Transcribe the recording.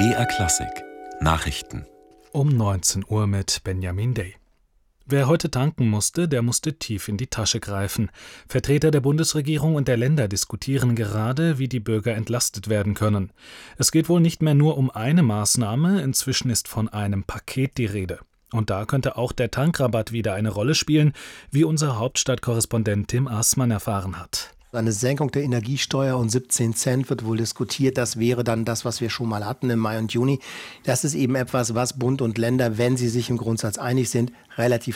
BR Klassik Nachrichten Um 19 Uhr mit Benjamin Day. Wer heute tanken musste, der musste tief in die Tasche greifen. Vertreter der Bundesregierung und der Länder diskutieren gerade, wie die Bürger entlastet werden können. Es geht wohl nicht mehr nur um eine Maßnahme, inzwischen ist von einem Paket die Rede. Und da könnte auch der Tankrabatt wieder eine Rolle spielen, wie unser Hauptstadtkorrespondent Tim Aßmann erfahren hat. Eine Senkung der Energiesteuer um 17 Cent wird wohl diskutiert. Das wäre dann das, was wir schon mal hatten im Mai und Juni. Das ist eben etwas, was Bund und Länder, wenn sie sich im Grundsatz einig sind, relativ